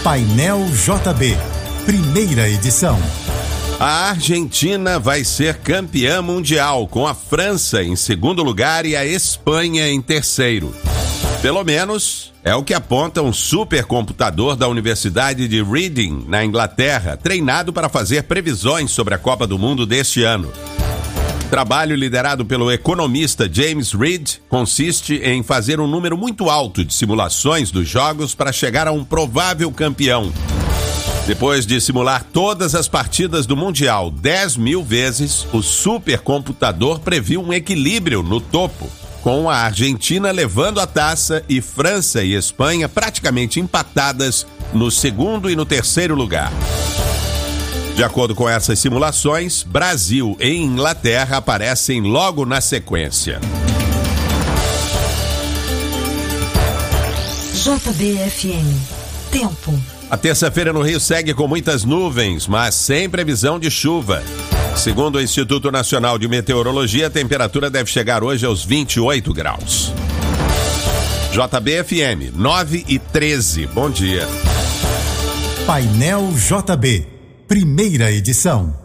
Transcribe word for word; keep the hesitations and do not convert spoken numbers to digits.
Painel J B, primeira edição. A Argentina vai ser campeã mundial, com a França em segundo lugar e a Espanha em terceiro. Pelo menos é o que aponta um supercomputador da Universidade de Reading, na Inglaterra, treinado para fazer previsões sobre a Copa do Mundo deste ano. O trabalho liderado pelo economista James Reed consiste em fazer um número muito alto de simulações dos jogos para chegar a um provável campeão. Depois de simular todas as partidas do Mundial dez mil vezes, o supercomputador previu um equilíbrio no topo, com a Argentina levando a taça e França e Espanha praticamente empatadas no segundo e no terceiro lugar. De acordo com essas simulações, Brasil e Inglaterra aparecem logo na sequência. J B F M. Tempo. A terça-feira no Rio segue com muitas nuvens, mas sem previsão de chuva. Segundo o Instituto Nacional de Meteorologia, a temperatura deve chegar hoje aos vinte e oito graus. J B F M, nove e treze. Bom dia. Painel J B, primeira edição.